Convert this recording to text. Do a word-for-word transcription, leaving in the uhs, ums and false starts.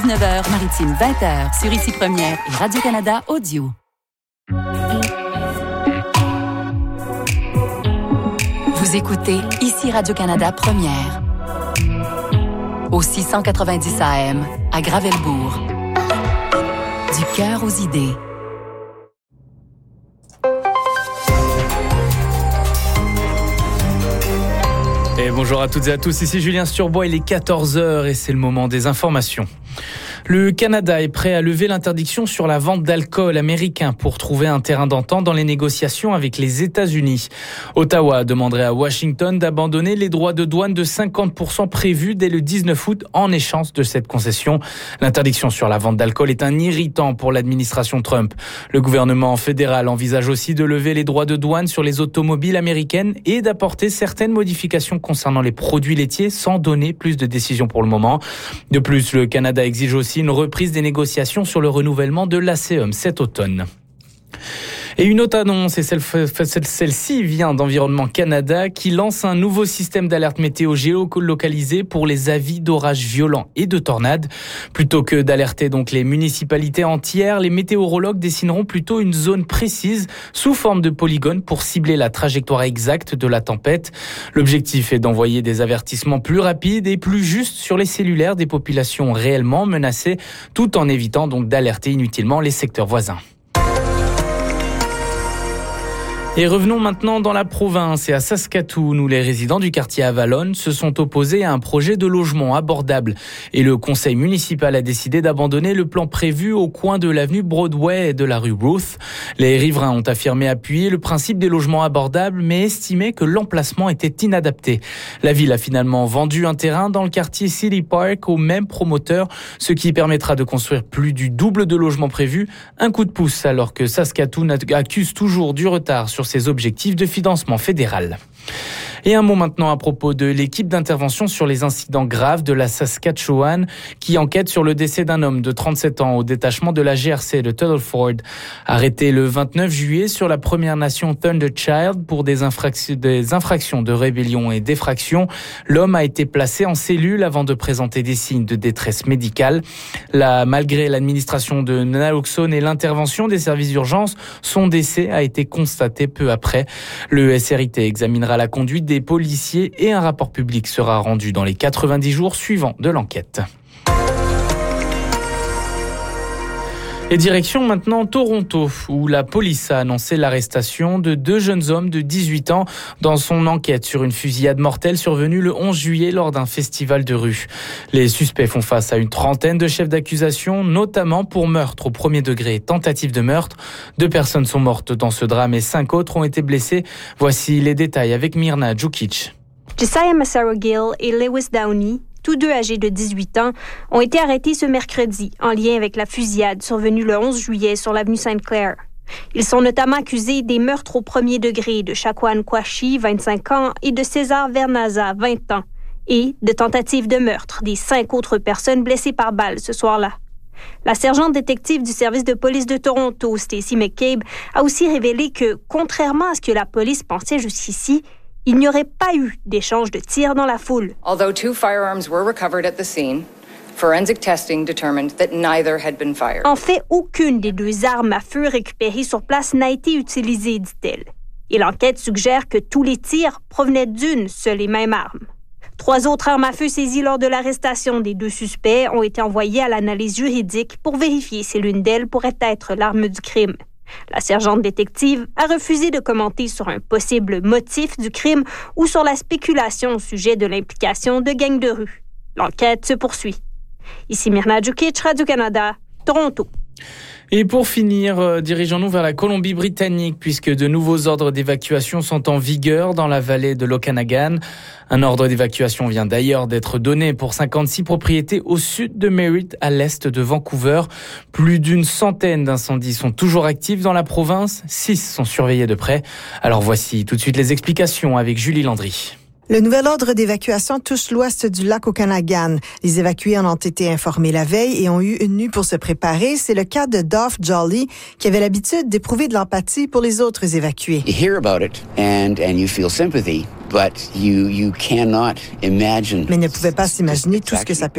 dix-neuf heures, Maritime vingt heures, sur Ici Première et Radio-Canada Audio. Vous écoutez Ici Radio-Canada Première. Au six cent quatre-vingt-dix A M, à Gravelbourg. Du cœur aux idées. Et bonjour à toutes et à tous, ici Julien Sturbois, il est quatorze heures et c'est le moment des informations. Le Canada est prêt à lever l'interdiction sur la vente d'alcool américain pour trouver un terrain d'entente dans les négociations avec les États-Unis. Ottawa demanderait à Washington d'abandonner les droits de douane de cinquante pour cent prévus dès le dix-neuf août en échange de cette concession. L'interdiction sur la vente d'alcool est un irritant pour l'administration Trump. Le gouvernement fédéral envisage aussi de lever les droits de douane sur les automobiles américaines et d'apporter certaines modifications concernant les produits laitiers sans donner plus de décisions pour le moment. De plus, le Canada exige aussi une reprise des négociations sur le renouvellement de l'A C E M cet automne. Et une autre annonce, et celle, celle-ci vient d'Environnement Canada, qui lance un nouveau système d'alerte météo géolocalisé pour les avis d'orages violents et de tornades. Plutôt que d'alerter donc les municipalités entières, les météorologues dessineront plutôt une zone précise sous forme de polygone pour cibler la trajectoire exacte de la tempête. L'objectif est d'envoyer des avertissements plus rapides et plus justes sur les cellulaires des populations réellement menacées, tout en évitant donc d'alerter inutilement les secteurs voisins. Et revenons maintenant dans la province et à Saskatoon où les résidents du quartier Avalon se sont opposés à un projet de logement abordable. Et le conseil municipal a décidé d'abandonner le plan prévu au coin de l'avenue Broadway et de la rue Ruth. Les riverains ont affirmé appuyer le principe des logements abordables mais estimé que l'emplacement était inadapté. La ville a finalement vendu un terrain dans le quartier City Park au même promoteur, ce qui permettra de construire plus du double de logements prévus. Un coup de pouce alors que Saskatoon accuse toujours du retard sur ses objectifs de financement fédéral. Et un mot maintenant à propos de l'équipe d'intervention sur les incidents graves de la Saskatchewan qui enquête sur le décès d'un homme de trente-sept ans au détachement de la G R C de Tuttleford. Arrêté le vingt-neuf juillet sur la Première Nation Thunderchild pour des, infrac- des infractions de rébellion et d'effraction, l'homme a été placé en cellule avant de présenter des signes de détresse médicale. Là, malgré l'administration de naloxone et l'intervention des services d'urgence, son décès a été constaté peu après. Le S R I T examinera la conduite des policiers et un rapport public sera rendu dans les quatre-vingt-dix jours suivants de l'enquête. Et direction maintenant Toronto, où la police a annoncé l'arrestation de deux jeunes hommes de dix-huit ans dans son enquête sur une fusillade mortelle survenue le onze juillet lors d'un festival de rue. Les suspects font face à une trentaine de chefs d'accusation, notamment pour meurtre au premier degré et tentative de meurtre. Deux personnes sont mortes dans ce drame et cinq autres ont été blessées. Voici les détails avec Myrna Djukic. Josiah Massaro-Gill et Lewis Downey, tous deux âgés de dix-huit ans, ont été arrêtés ce mercredi en lien avec la fusillade survenue le onze juillet sur l'avenue Sainte-Claire. Ils sont notamment accusés des meurtres au premier degré de Shaquan Quashi, vingt-cinq ans, et de César Vernaza, vingt ans, et de tentative de meurtre des cinq autres personnes blessées par balle ce soir-là. La sergente détective du service de police de Toronto, Stacey McCabe, a aussi révélé que, contrairement à ce que la police pensait jusqu'ici, il n'y aurait pas eu d'échange de tirs dans la foule. Although two firearms were recovered at the scene, forensic testing determined that neither had been fired. En fait, aucune des deux armes à feu récupérées sur place n'a été utilisée, dit-elle. Et l'enquête suggère que tous les tirs provenaient d'une seule et même arme. Trois autres armes à feu saisies lors de l'arrestation des deux suspects ont été envoyées à l'analyse juridique pour vérifier si l'une d'elles pourrait être l'arme du crime. La sergente détective a refusé de commenter sur un possible motif du crime ou sur la spéculation au sujet de l'implication de gangs de rue. L'enquête se poursuit. Ici Myrna Djukic, Radio-Canada, Toronto. Et pour finir, euh, dirigeons-nous vers la Colombie-Britannique puisque de nouveaux ordres d'évacuation sont en vigueur dans la vallée de l'Okanagan. Un ordre d'évacuation vient d'ailleurs d'être donné pour cinquante-six propriétés au sud de Merritt, à l'est de Vancouver. Plus d'une centaine d'incendies sont toujours actifs dans la province. Six sont surveillés de près. Alors voici tout de suite les explications avec Julie Landry. Le nouvel ordre d'évacuation touche l'ouest du lac Okanagan. Les évacués en ont été informés la veille et ont eu une nuit pour se préparer. C'est le cas de Dolph Jolly, qui avait l'habitude d'éprouver de l'empathie pour les autres évacués. You hear about it and and you feel sympathy, but you you cannot imagine. Mais ne pouvait pas s'imaginer tout ce que ça peut